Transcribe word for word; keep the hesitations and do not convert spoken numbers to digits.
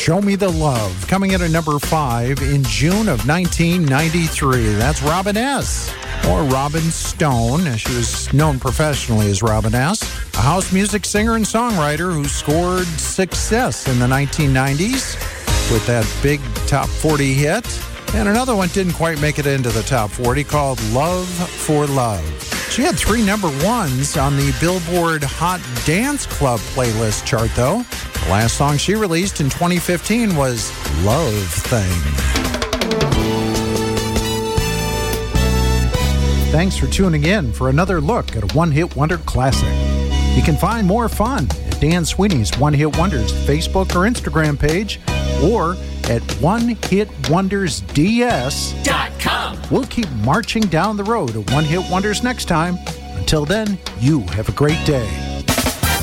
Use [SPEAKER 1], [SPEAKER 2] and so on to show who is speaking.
[SPEAKER 1] Show Me the Love, coming in at number five in June of nineteen ninety-three. That's Robin S., or Robin Stone, as she was known professionally as Robin S., a house music singer and songwriter who scored success in the nineteen nineties with that big top forty hit. And another one didn't quite make it into the top forty, called Love for Love. She had three number ones on the Billboard Hot Dance Club playlist chart, though. The last song she released in twenty fifteen was Love Thing. Thanks for tuning in for another look at a one-hit wonder classic. You can find more fun at Dan Sweeney's One Hit Wonders Facebook or Instagram page, or at one hit wonders d s dot com. We'll keep marching down the road of One Hit Wonders next time. Until then, you have a great day.